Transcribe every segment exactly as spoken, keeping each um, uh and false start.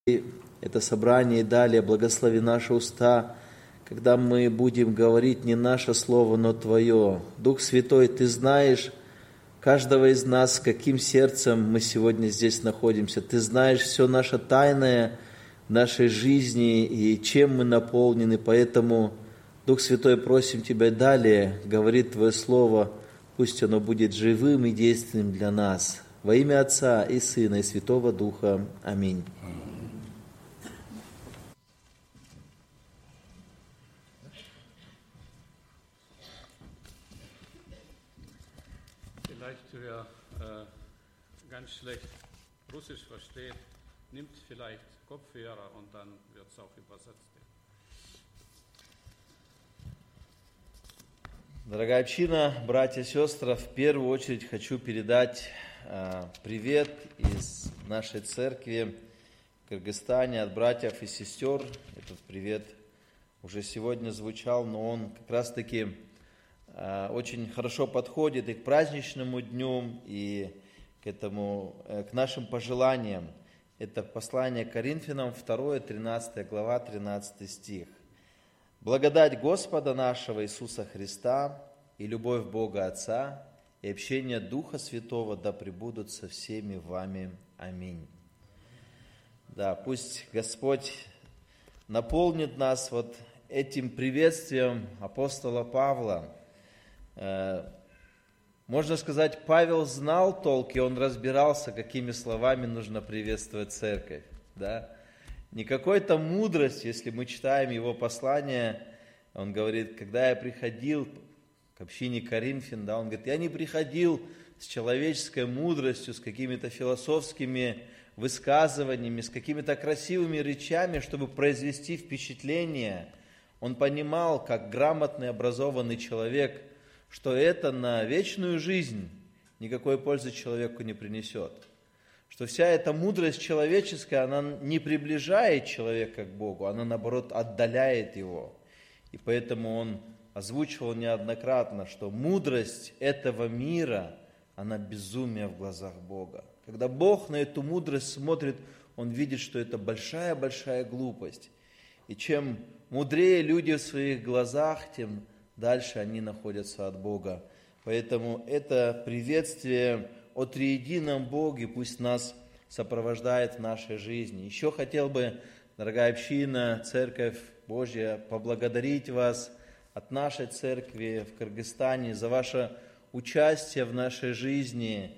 это собрание и далее, благослови наши уста, когда мы будем говорить не наше слово, но Твое. Дух Святой, Ты знаешь каждого из нас, с каким сердцем мы сегодня здесь находимся. Ты знаешь все наше тайное в нашей жизни и чем мы наполнены. Поэтому, Дух Святой, просим Тебя далее, говори Твое Слово, пусть оно будет живым и действенным для нас. Во имя Отца и Сына и Святого Духа. Аминь. Wer äh, ganz schlecht Russisch versteht, nimmt vielleicht Kopfhörer und dann wird es auch übersetzt. Дорогая община, братья и сестры, в первую очередь хочу передать э, привет из нашей церкви в Кыргызстане от братьев и сестер. Этот привет уже сегодня звучал, но он как раз-таки очень хорошо подходит и к праздничному дню, и к этому, к нашим пожеланиям. Это послание к Коринфянам, вторая, тринадцатая глава, тринадцатый стих. Благодать Господа нашего Иисуса Христа и любовь Бога Отца и общение Духа Святого да пребудут со всеми вами. Аминь. Да, пусть Господь наполнит нас вот этим приветствием апостола Павла. Можно сказать, Павел знал толк, и он разбирался, какими словами нужно приветствовать церковь. Да? Не какой-то мудрость, если мы читаем его послание, он говорит, когда я приходил к общине Коринфян, да, он говорит, я не приходил с человеческой мудростью, с какими-то философскими высказываниями, с какими-то красивыми речами, чтобы произвести впечатление. Он понимал, как грамотный, образованный человек, что это на вечную жизнь никакой пользы человеку не принесет. Что вся эта мудрость человеческая, она не приближает человека к Богу, она наоборот отдаляет его. И поэтому он озвучивал неоднократно, что мудрость этого мира, она безумие в глазах Бога. Когда Бог на эту мудрость смотрит, Он видит, что это большая-большая глупость. И чем мудрее люди в своих глазах, тем дальше они находятся от Бога. Поэтому это приветствие о триедином Боге пусть нас сопровождает в нашей жизни. Еще хотел бы, дорогая община, Церковь Божья, поблагодарить вас от нашей церкви в Кыргызстане за ваше участие в нашей жизни.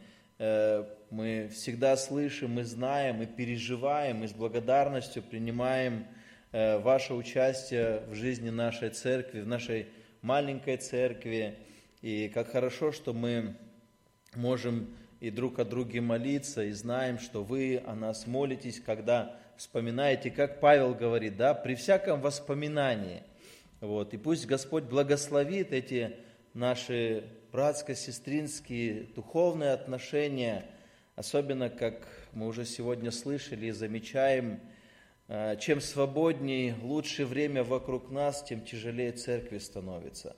Мы всегда слышим, мы знаем, мы переживаем и с благодарностью принимаем ваше участие в жизни нашей церкви, в нашей маленькой церкви, и как хорошо, что мы можем и друг о друге молиться, и знаем, что вы о нас молитесь, когда вспоминаете, как Павел говорит, да, при всяком воспоминании. Вот, и пусть Господь благословит эти наши братско-сестринские духовные отношения, особенно, как мы уже сегодня слышали и замечаем, чем свободнее, лучше время вокруг нас, тем тяжелее церкви становится.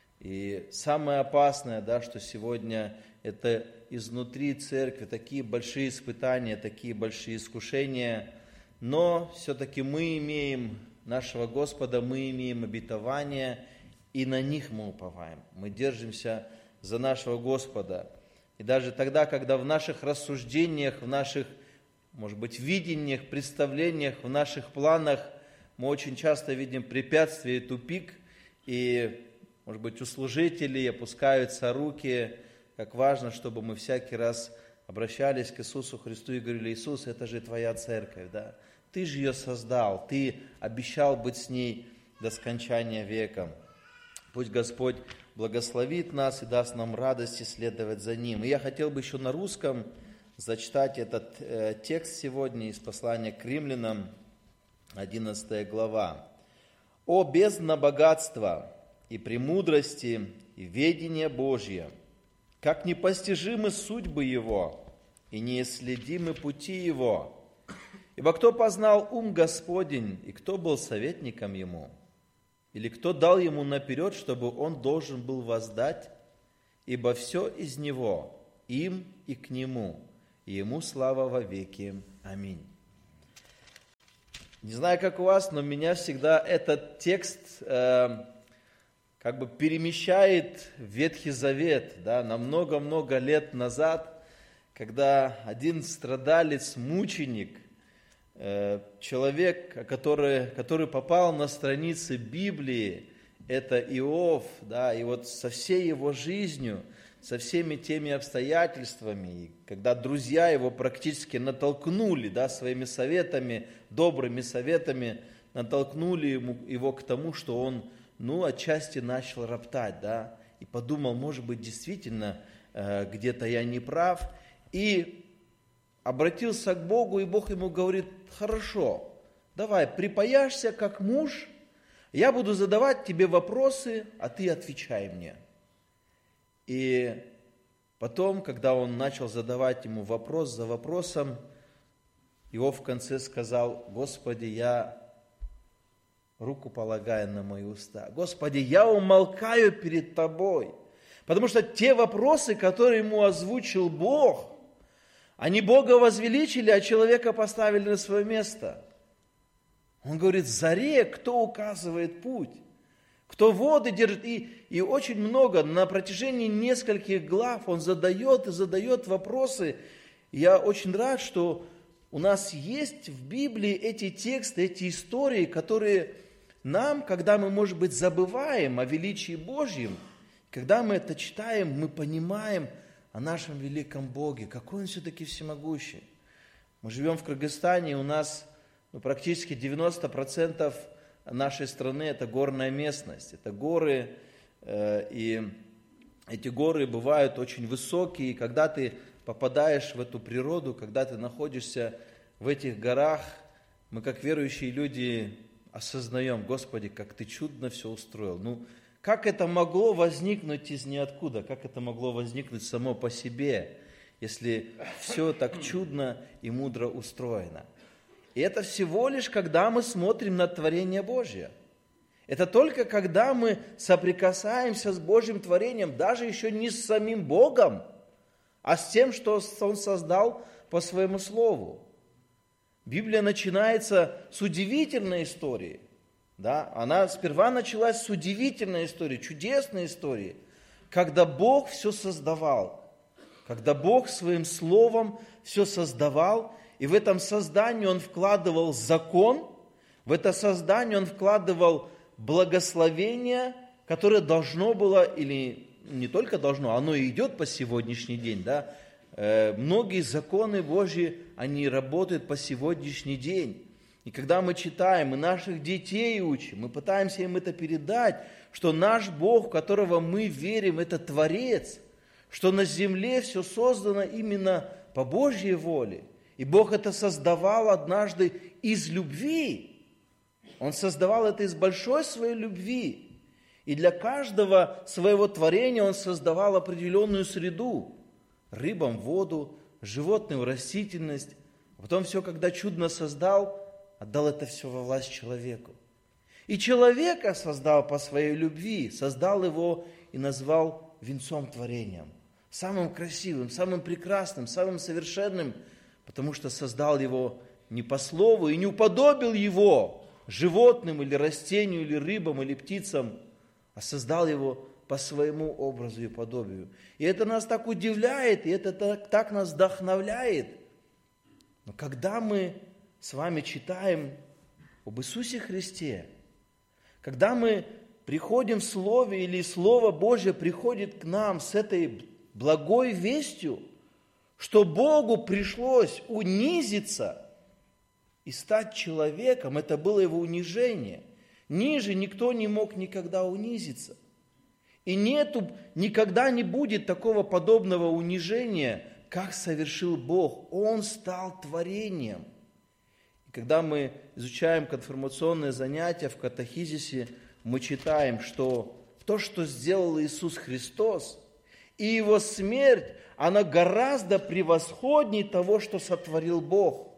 И самое опасное, да, что сегодня это изнутри церкви такие большие испытания, такие большие искушения, но все-таки мы имеем нашего Господа, мы имеем обетование, и на них мы уповаем. Мы держимся за нашего Господа. И даже тогда, когда в наших рассуждениях, в наших, может быть, видениях, представлениях, в наших планах мы очень часто видим препятствие и тупик, и, может быть, у служителей опускаются руки, как важно, чтобы мы всякий раз обращались к Иисусу Христу и говорили: Иисус, это же Твоя церковь, да? Ты же ее создал, Ты обещал быть с ней до скончания века. Пусть Господь благословит нас и даст нам радость исследовать за Ним. И я хотел бы еще на русском зачитать этот э, текст сегодня из послания к Римлянам, одиннадцатая глава. «О бездна богатства и премудрости и ведения Божье, как непостижимы судьбы Его и неисследимы пути Его. Ибо кто познал ум Господень, и кто был советником Ему? Или кто дал Ему наперед, чтобы Он должен был воздать? Ибо все из Него, им и к Нему, и Ему слава во веки. Аминь». Не знаю, как у вас, но меня всегда этот текст э, как бы перемещает в Ветхий Завет, да, на много-много лет назад, когда один страдалец, мученик, э, человек, который, который попал на страницы Библии, это Иов, да, и вот со всей его жизнью, со всеми теми обстоятельствами, когда друзья его практически натолкнули, да, своими советами, добрыми советами, натолкнули ему, его к тому, что он, ну, отчасти начал роптать, да, и подумал, может быть, действительно, э, где-то я не прав, и обратился к Богу, и Бог ему говорит, хорошо, давай, припаяшься как муж, я буду задавать тебе вопросы, а ты отвечай мне. И потом, когда он начал задавать ему вопрос за вопросом, Иов в конце сказал, Господи, я руку полагаю на мои уста. Господи, я умолкаю перед Тобой. Потому что те вопросы, которые ему озвучил Бог, они Бога возвеличили, а человека поставили на свое место. Он говорит, заре, кто указывает путь? Кто воды держит, и, и очень много, на протяжении нескольких глав он задает и задает вопросы. Я очень рад, что у нас есть в Библии эти тексты, эти истории, которые нам, когда мы, может быть, забываем о величии Божьем, когда мы это читаем, мы понимаем о нашем великом Боге, какой Он все-таки всемогущий. Мы живем в Кыргызстане, и у нас ну, практически девяносто процентов нашей страны – это горная местность, это горы, э, и эти горы бывают очень высокие, и когда ты попадаешь в эту природу, когда ты находишься в этих горах, мы, как верующие люди, осознаем, Господи, как Ты чудно все устроил. Ну, как это могло возникнуть из ниоткуда, как это могло возникнуть само по себе, если все так чудно и мудро устроено? И это всего лишь, когда мы смотрим на творение Божье. Это только когда мы соприкасаемся с Божьим творением, даже еще не с самим Богом, а с тем, что Он создал по Своему Слову. Библия начинается с удивительной истории. Да? Она сперва началась с удивительной истории, чудесной истории, когда Бог все создавал, когда Бог Своим Словом все создавал, и в этом создании Он вкладывал закон, в это создание Он вкладывал благословение, которое должно было, или не только должно, оно и идет по сегодняшний день. Да? Э, многие законы Божьи, они работают по сегодняшний день. И когда мы читаем, и наших детей учим, мы пытаемся им это передать, что наш Бог, в которого мы верим, это Творец, что на земле все создано именно по Божьей воле. И Бог это создавал однажды из любви. Он создавал это из большой своей любви. И для каждого своего творения Он создавал определенную среду. Рыбам воду, животным растительность. А потом все, когда чудно создал, отдал это все во власть человеку. И человека создал по своей любви, создал его и назвал венцом творением. Самым красивым, самым прекрасным, самым совершенным, потому что создал его не по слову и не уподобил его животным или растению, или рыбам, или птицам, а создал его по своему образу и подобию. И это нас так удивляет, и это так, так нас вдохновляет. Но когда мы с вами читаем об Иисусе Христе, когда мы приходим в Слове, или Слово Божье приходит к нам с этой благой вестью, что Богу пришлось унизиться и стать человеком, это было Его унижение. Ниже никто не мог никогда унизиться. И нету, никогда не будет такого подобного унижения, как совершил Бог. Он стал творением. И когда мы изучаем конфирмационные занятия в катехизисе, мы читаем, что то, что сделал Иисус Христос, и Его смерть, она гораздо превосходнее того, что сотворил Бог.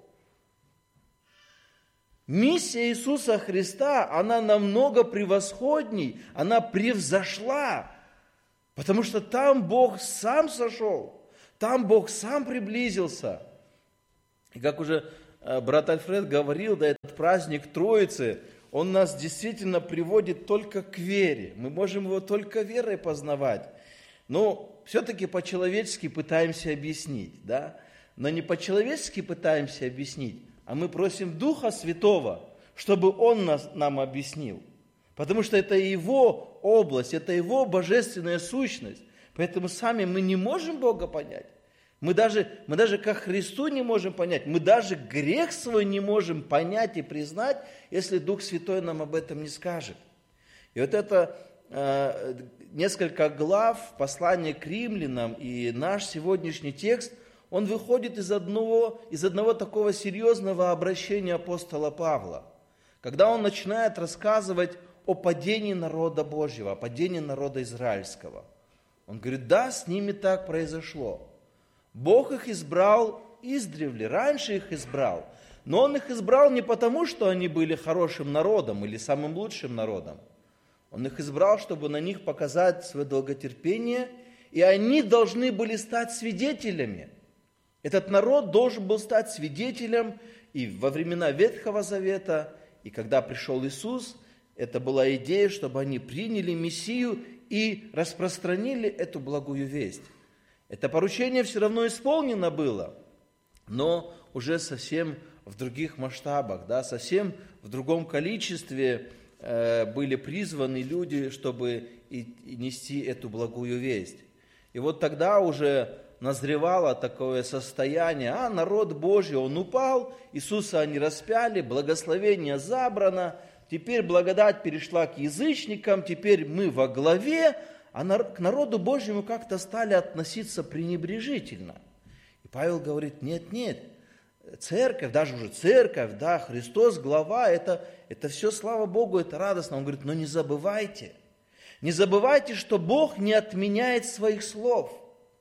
Миссия Иисуса Христа, она намного превосходней, она превзошла, потому что там Бог сам сошел, там Бог сам приблизился. И как уже брат Альфред говорил, да, этот праздник Троицы, он нас действительно приводит только к вере. Мы можем его только верой познавать. Но все-таки по-человечески пытаемся объяснить, да? Но не по-человечески пытаемся объяснить, а мы просим Духа Святого, чтобы Он нас, нам объяснил. Потому что это Его область, это Его божественная сущность. Поэтому сами мы не можем Бога понять. Мы даже, мы даже как Христу не можем понять. Мы даже грех свой не можем понять и признать, если Дух Святой нам об этом не скажет. И вот это э, несколько глав послания к римлянам и наш сегодняшний текст, он выходит из одного, из одного такого серьезного обращения апостола Павла. Когда он начинает рассказывать о падении народа Божьего, о падении народа израильского. Он говорит, да, с ними так произошло. Бог их избрал издревле, раньше их избрал. Но Он их избрал не потому, что они были хорошим народом или самым лучшим народом. Он их избрал, чтобы на них показать свое долготерпение, и они должны были стать свидетелями. Этот народ должен был стать свидетелем и во времена Ветхого Завета, и когда пришел Иисус, это была идея, чтобы они приняли Мессию и распространили эту благую весть. Это поручение все равно исполнено было, но уже совсем в других масштабах, да, совсем в другом количестве э, были призваны люди, чтобы и, и нести эту благую весть. И вот тогда уже назревало такое состояние, а народ Божий, он упал, Иисуса они распяли, благословение забрано, теперь благодать перешла к язычникам, теперь мы во главе, а к народу Божьему как-то стали относиться пренебрежительно. И Павел говорит, нет, нет, церковь, даже уже церковь, да, Христос, глава, это, это все, слава Богу, это радостно. Он говорит, но не забывайте, не забывайте, что Бог не отменяет своих слов.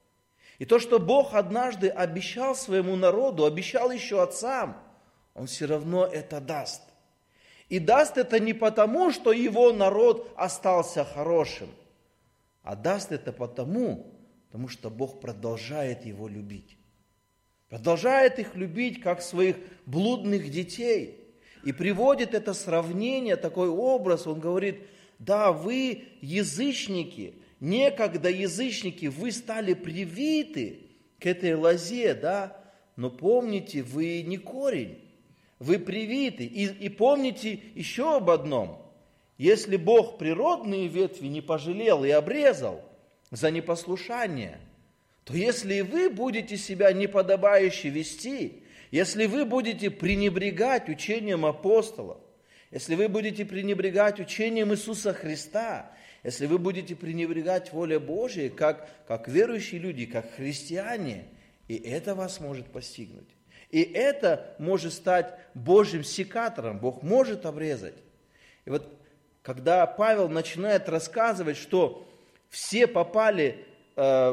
И то, что Бог однажды обещал своему народу, обещал еще отцам, Он все равно это даст. И даст это не потому, что его народ остался хорошим, а даст это потому, потому что Бог продолжает его любить. Продолжает их любить, как своих блудных детей. И приводит это сравнение, такой образ. Он говорит, да, вы язычники, некогда язычники, вы стали привиты к этой лозе, да, но помните, вы не корень, вы привиты. И, и помните еще об одном. Если Бог природные ветви не пожалел и обрезал за непослушание, то если и вы будете себя неподобающе вести, если вы будете пренебрегать учением апостолов, если вы будете пренебрегать учением Иисуса Христа, если вы будете пренебрегать воле Божией, как, как верующие люди, как христиане, и это вас может постигнуть. И это может стать Божьим секатором, Бог может обрезать. И вот когда Павел начинает рассказывать, что все попали э,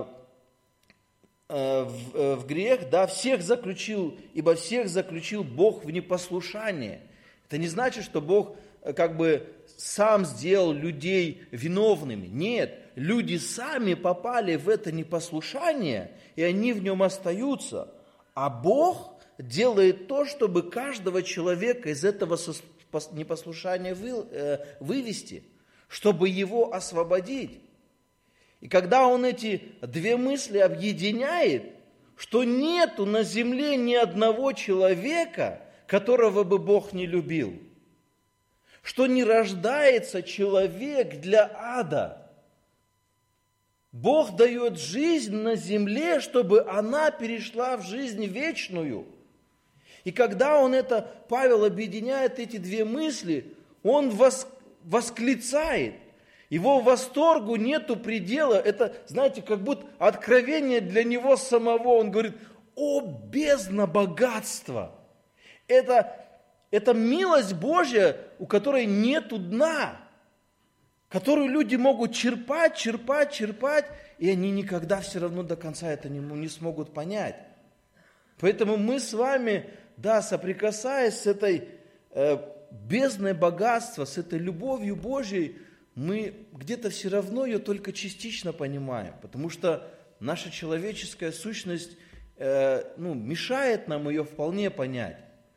э, в, э, в грех, да, всех заключил, ибо всех заключил Бог в непослушание. Это не значит, что Бог э, как бы сам сделал людей виновными. Нет, люди сами попали в это непослушание, и они в нем остаются. А Бог делает то, чтобы каждого человека из этого непослушания вывести, чтобы его освободить. И когда он эти две мысли объединяет, что нету на земле ни одного человека, которого бы Бог не любил, что не рождается человек для ада. Бог дает жизнь на земле, чтобы она перешла в жизнь вечную. И когда он это, Павел объединяет эти две мысли, он вос, восклицает. Его восторгу нету предела. Это, знаете, как будто откровение для него самого. Он говорит, о, бездна богатства! Это, это милость Божья, у которой нету дна, которую люди могут черпать, черпать, черпать, и они никогда все равно до конца это не, не смогут понять. Поэтому мы с вами, да, соприкасаясь с этой э, бездной богатства, с этой любовью Божьей, мы где-то все равно ее только частично понимаем, потому что наша человеческая сущность э, ну, мешает нам ее вполне понять.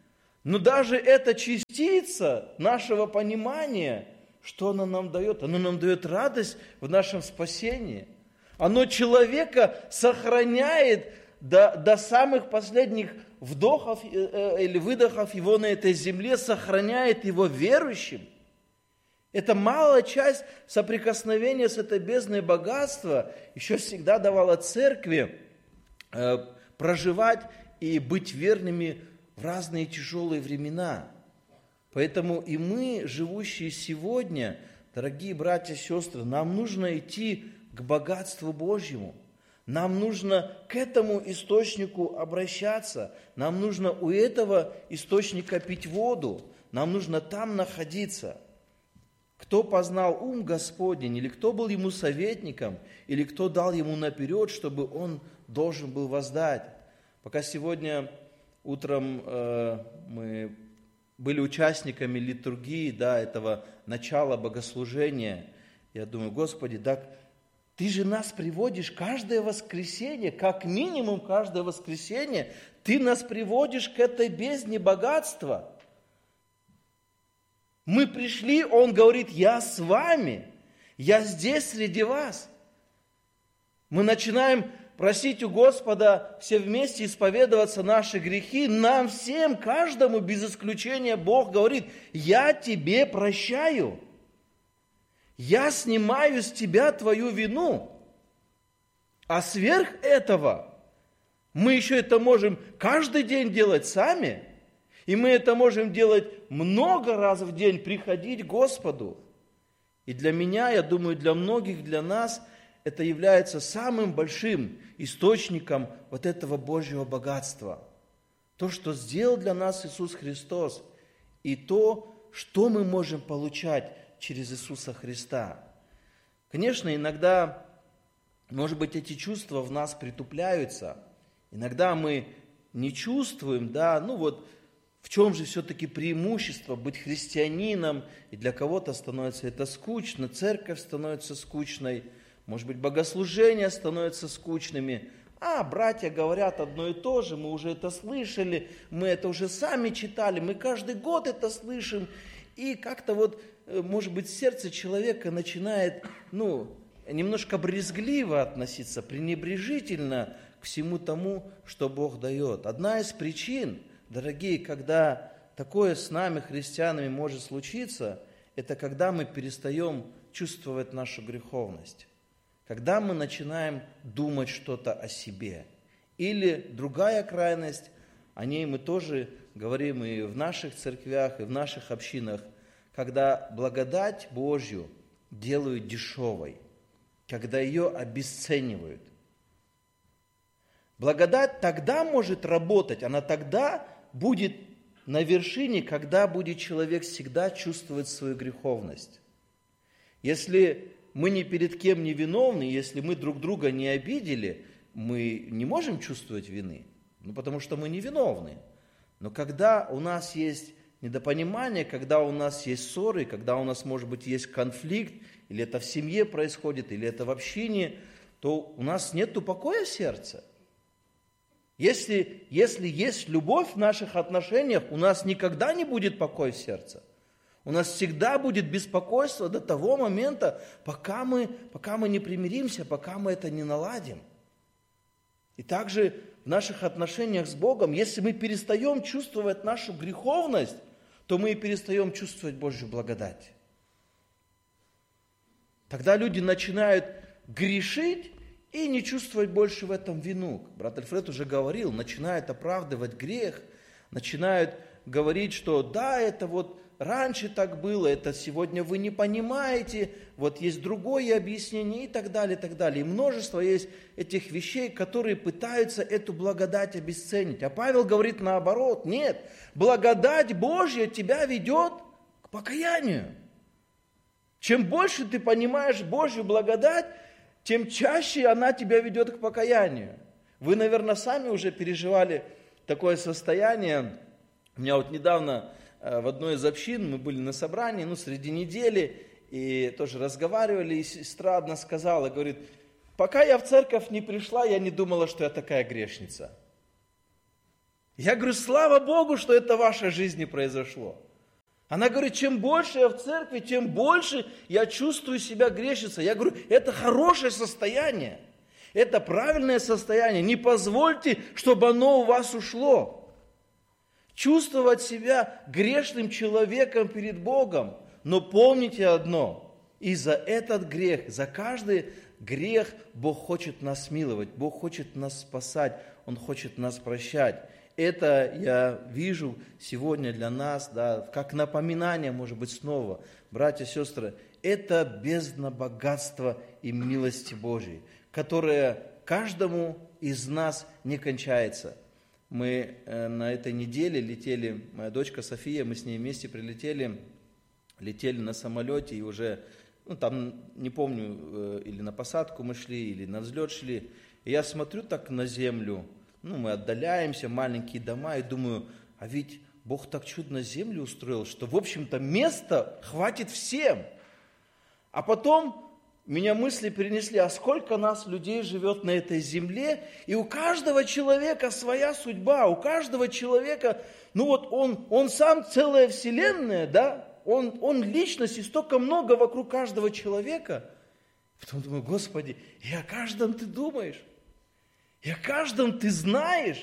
Но даже эта частица нашего понимания, что она нам дает? Она нам дает радость в нашем спасении. Оно человека сохраняет до, до самых последних вдохов или выдохов его на этой земле, сохраняет его верующим. Это малая часть соприкосновения с этой бездной богатства еще всегда давала церкви э, проживать и быть верными в разные тяжелые времена. Поэтому и мы, живущие сегодня, дорогие братья и сестры, нам нужно идти к богатству Божьему. Нам нужно к этому источнику обращаться. Нам нужно у этого источника пить воду. Нам нужно там находиться. Кто познал ум Господень, или кто был ему советником, или кто дал ему наперед, чтобы он должен был воздать. Пока сегодня утром э, мы были участниками литургии, да, этого начала богослужения, я думаю, Господи, так Ты же нас приводишь каждое воскресенье, как минимум каждое воскресенье, Ты нас приводишь к этой бездне богатства. Мы пришли, Он говорит, я с вами, я здесь среди вас. Мы начинаем просить у Господа все вместе исповедоваться наши грехи. Нам всем, каждому, без исключения, Бог говорит, я тебе прощаю. Я снимаю с тебя твою вину. А сверх этого мы еще это можем каждый день делать сами. И мы это можем делать много раз в день, приходить к Господу. И для меня, я думаю, для многих, для нас, это является самым большим источником вот этого Божьего богатства. То, что сделал для нас Иисус Христос, и то, что мы можем получать через Иисуса Христа. Конечно, иногда, может быть, эти чувства в нас притупляются. Иногда мы не чувствуем, да, ну вот, в чем же все-таки преимущество быть христианином, и для кого-то становится это скучно, церковь становится скучной, может быть, богослужения становятся скучными, а братья говорят одно и то же, мы уже это слышали, мы это уже сами читали, мы каждый год это слышим, и как-то вот, может быть, сердце человека начинает, ну, немножко брезгливо относиться, пренебрежительно к всему тому, что Бог дает. Одна из причин, дорогие, когда такое с нами, христианами, может случиться, это когда мы перестаем чувствовать нашу греховность. Когда мы начинаем думать что-то о себе. Или другая крайность, о ней мы тоже говорим и в наших церквях, и в наших общинах, когда благодать Божью делают дешевой, когда ее обесценивают. Благодать тогда может работать, она тогда будет на вершине, когда будет человек всегда чувствовать свою греховность. Если мы ни перед кем не виновны, если мы друг друга не обидели, мы не можем чувствовать вины, ну, потому что мы не виновны. Но когда у нас есть недопонимание, когда у нас есть ссоры, когда у нас, может быть, есть конфликт, или это в семье происходит, или это в общине, то у нас нет покоя в сердце. Если, если есть любовь в наших отношениях, у нас никогда не будет покоя в сердце. У нас всегда будет беспокойство до того момента, пока мы, пока мы не примиримся, пока мы это не наладим. И также в наших отношениях с Богом, если мы перестаем чувствовать нашу греховность, то мы и перестаем чувствовать Божью благодать. Тогда люди начинают грешить и не чувствовать больше в этом вину. Брат Альфред уже говорил, начинают оправдывать грех, начинают говорить, что да, это вот раньше так было, это сегодня вы не понимаете, вот есть другое объяснение и так далее, и так далее. И множество есть этих вещей, которые пытаются эту благодать обесценить. А Павел говорит наоборот, нет, благодать Божья тебя ведет к покаянию. Чем больше ты понимаешь Божью благодать, тем чаще она тебя ведет к покаянию. Вы, наверное, сами уже переживали такое состояние. У меня вот недавно в одной из общин мы были на собрании, ну, среди недели, и тоже разговаривали, и сестра одна сказала, говорит, пока я в церковь не пришла, я не думала, что я такая грешница. Я говорю, слава Богу, что это в вашей жизни произошло. Она говорит, чем больше я в церкви, тем больше я чувствую себя грешницей. Я говорю, это хорошее состояние. Это правильное состояние. Не позвольте, чтобы оно у вас ушло. Чувствовать себя грешным человеком перед Богом. Но помните одно. И за этот грех, за каждый грех Бог хочет нас миловать. Бог хочет нас спасать. Он хочет нас прощать. Это я вижу сегодня для нас, да, как напоминание, может быть, снова, братья и сестры, это бездна богатства и милости Божьей, которая каждому из нас не кончается. Мы э, на этой неделе летели, моя дочка София, мы с ней вместе прилетели, летели на самолете и уже, ну там, не помню, э, или на посадку мы шли, или на взлет шли, и я смотрю так на землю. Ну, мы отдаляемся, маленькие дома, и думаю, а ведь Бог так чудно землю устроил, что, в общем-то, места хватит всем. А потом меня мысли перенесли, а сколько нас, людей, живет на этой земле, и у каждого человека своя судьба, у каждого человека, ну вот он, он сам целая вселенная, да, он, он личность, и столько много вокруг каждого человека. Потом думаю, Господи, и о каждом ты думаешь. И о каждом ты знаешь,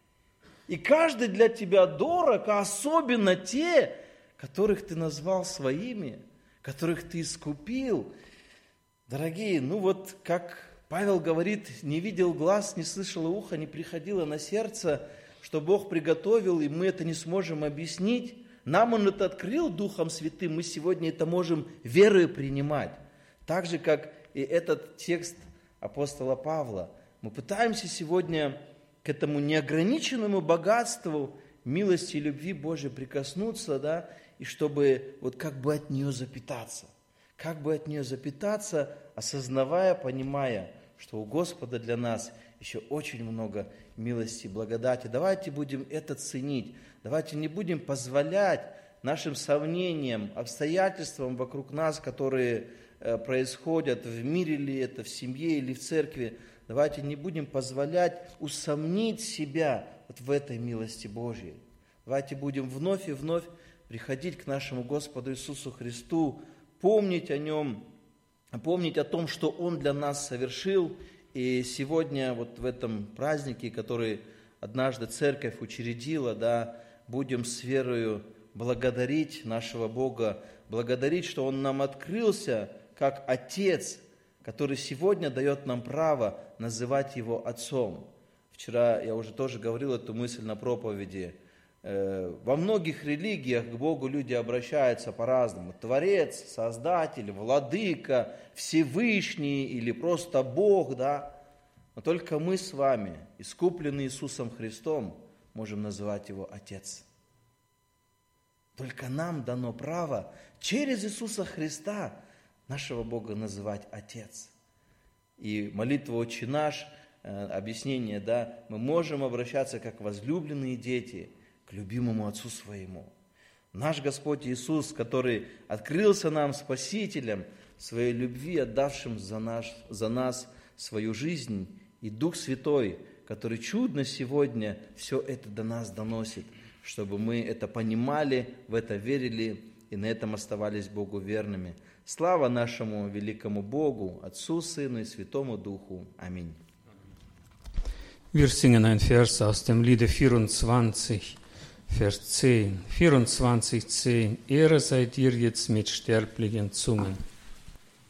и каждый для тебя дорог, а особенно те, которых ты назвал своими, которых ты искупил. Дорогие, ну вот как Павел говорит, не видел глаз, не слышало ухо, не приходило на сердце, что Бог приготовил, и мы это не сможем объяснить. Нам Он это открыл Духом Святым, мы сегодня это можем верою принимать. Так же, как и этот текст апостола Павла. Мы пытаемся сегодня к этому неограниченному богатству милости и любви Божьей прикоснуться, да, и чтобы вот как бы от нее запитаться. Как бы от нее запитаться, осознавая, понимая, что у Господа для нас еще очень много милости и благодати. Давайте будем это ценить. Давайте не будем позволять нашим сомнениям, обстоятельствам вокруг нас, которые происходят в мире ли это, в семье или в церкви, давайте не будем позволять усомнить себя вот в этой милости Божьей. Давайте будем вновь и вновь приходить к нашему Господу Иисусу Христу, помнить о Нем, помнить о том, что Он для нас совершил. И сегодня вот в этом празднике, который однажды Церковь учредила, да, будем с верою благодарить нашего Бога, благодарить, что Он нам открылся как Отец, который сегодня дает нам право называть Его Отцом. Вчера я уже тоже говорил эту мысль на проповеди. Во многих религиях к Богу люди обращаются по-разному. Творец, Создатель, Владыка, Всевышний или просто Бог, да. Но только мы с вами, искупленные Иисусом Христом, можем называть Его Отец. Только нам дано право через Иисуса Христа нашего Бога называть Отец. И молитва «Отче наш», объяснение, да, мы можем обращаться как возлюбленные дети к любимому Отцу своему. Наш Господь Иисус, который открылся нам Спасителем, своей любви, отдавшим за, наш, за нас свою жизнь, и Дух Святой, который чудно сегодня все это до нас доносит, чтобы мы это понимали, в это верили и на этом оставались Богу верными. Слава нашему великому Богу, Отцу, Сыну и Святому Духу. Аминь. Wir singen ein Vers aus dem Liede vierundzwanzig, Vers zehn. vierundzwanzig, zehn. Ehre sei dir jetzt mit sterblichen Zungen.